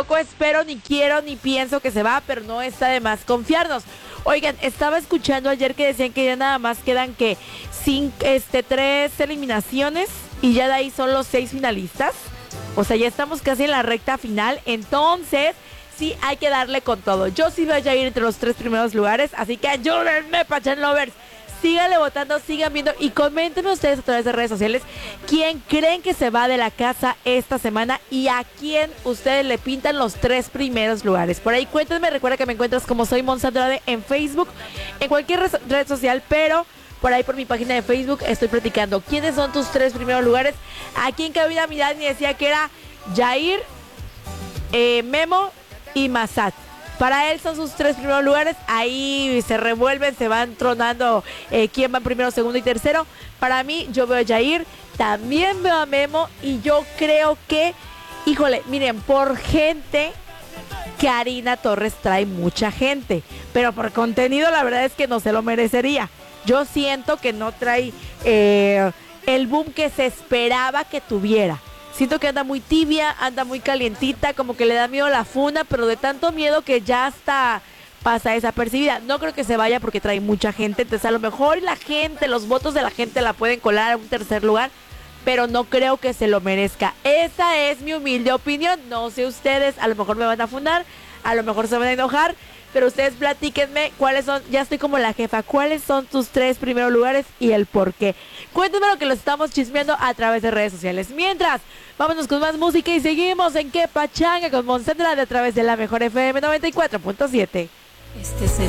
tampoco espero, ni quiero, ni pienso que se va, pero no está de más confiarnos. Oigan, estaba escuchando ayer que decían que ya nada más quedan que 3 eliminaciones y ya de ahí son los 6 finalistas. O sea, ya estamos casi en la recta final, entonces sí hay que darle con todo. Yo sí voy a ir entre los 3 primeros lugares, así que ayúdenme, Pachan Lovers. Síganle votando, sigan viendo y coméntenme ustedes a través de redes sociales quién creen que se va de la casa esta semana y a quién ustedes le pintan los 3 primeros lugares. Por ahí cuéntenme, recuerda que me encuentras como soy Monse Andrade en Facebook, en cualquier red social, pero por ahí por mi página de Facebook estoy platicando quiénes son tus 3 primeros lugares. Aquí en cabina mi Dani decía que era Jair, Memo y Massad. Para él son sus 3 primeros lugares, ahí se revuelven, se van tronando quién va primero, segundo y tercero. Para mí, yo veo a Jair, también veo a Memo y yo creo que, híjole, miren, por gente, Karina Torres trae mucha gente, pero por contenido la verdad es que no se lo merecería. Yo siento que no trae el boom que se esperaba que tuviera. Siento que anda muy tibia, anda muy calientita, como que le da miedo la funa, pero de tanto miedo que ya hasta pasa desapercibida. No creo que se vaya porque trae mucha gente, entonces a lo mejor la gente, los votos de la gente la pueden colar a un tercer lugar, pero no creo que se lo merezca. Esa es mi humilde opinión, no sé ustedes, a lo mejor me van a funar, a lo mejor se van a enojar, pero ustedes platíquenme cuáles son, ya estoy como la jefa, cuáles son tus 3 primeros lugares y el por qué. Cuéntenme lo que los estamos chismeando a través de redes sociales. Mientras, vámonos con más música y seguimos en Que Pachanga con Monse Andrade a través de la mejor FM 94.7. Este es el